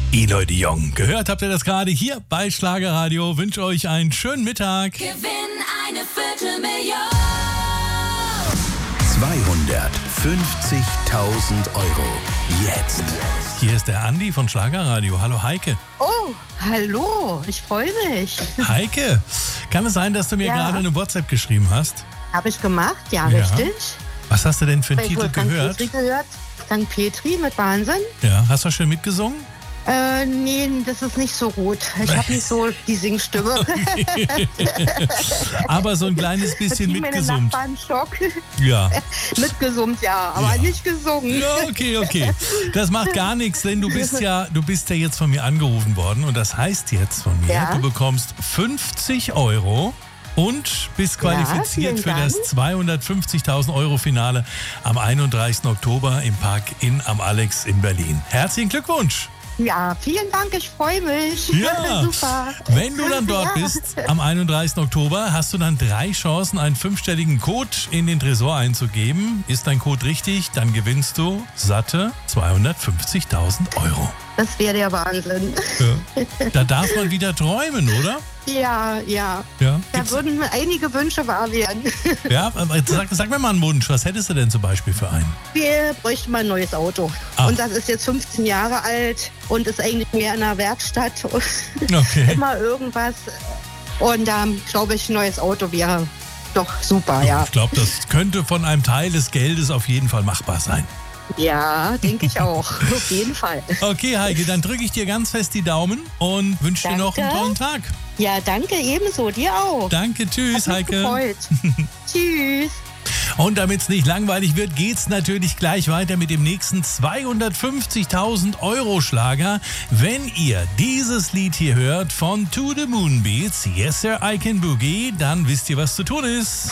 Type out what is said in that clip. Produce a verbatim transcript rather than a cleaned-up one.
Eloy de Jong. Gehört habt ihr das gerade hier bei Schlagerradio. Wünsche euch einen schönen Mittag. Gewinn eine Viertelmillion. zweihundertfünfzigtausend Euro. Jetzt. Hier ist der Andi von Schlagerradio. Hallo Heike. Oh, hallo, ich freue mich. Heike, kann es sein, dass du mir Ja. gerade eine WhatsApp geschrieben hast? Habe ich gemacht, ja, Ja. richtig. Was hast du denn für einen Bei Titel Wolfgang gehört? Petri gehört. Sankt Petri mit Wahnsinn. Ja, hast du schon mitgesungen? Äh, nee, das ist nicht so gut. Ich habe nicht so die Singstimme. Aber so ein kleines bisschen Die meine mitgesummt. Nachbarn Schock. Ja. Mitgesummt, ja, aber Ja. nicht gesungen. Ja, okay, okay. Das macht gar nichts, denn du bist ja, du bist ja jetzt von mir angerufen worden und das heißt jetzt von mir, Ja. du bekommst fünfzig Euro und bist qualifiziert vielen für Dank. das zweihundertfünfzigtausend Euro Finale am einunddreißigsten Oktober im Park Inn am Alex in Berlin. Herzlichen Glückwunsch! Ja, vielen Dank, ich freue mich. Ja. Super. Wenn du dann dort Ja. bist, am einunddreißigsten Oktober, hast du dann drei Chancen, einen fünfstelligen Code in den Tresor einzugeben. Ist dein Code richtig, dann gewinnst du satte zweihundertfünfzigtausend Euro. Das wäre der Wahnsinn. Ja. Da darf man wieder träumen, oder? Ja, ja. Ja. Da Gibt's, würden einige Wünsche wahr werden. ja aber jetzt sag, sag mir mal einen Wunsch. Was hättest du denn zum Beispiel für einen? Wir bräuchten mal ein neues Auto. Ah. Und das ist jetzt fünfzehn Jahre alt und ist eigentlich mehr in der Werkstatt. Okay. Immer irgendwas. Und da ähm, glaube ich, ein neues Auto wäre doch super, ja. Ich glaube, das könnte von einem Teil des Geldes auf jeden Fall machbar sein. Ja, denke ich auch. Auf jeden Fall. Okay, Heike, dann drücke ich dir ganz fest die Daumen und wünsche dir noch einen Danke. tollen Tag. Ja, danke ebenso. Dir auch. Danke, tschüss, Hat mich Heike. gefreut. Tschüss. Und damit es nicht langweilig wird, geht's natürlich gleich weiter mit dem nächsten zweihundertfünfzigtausend Euro Schlager. Wenn ihr dieses Lied hier hört von To The Moon Beats, Yes Sir I Can Boogie, dann wisst ihr, was zu tun ist.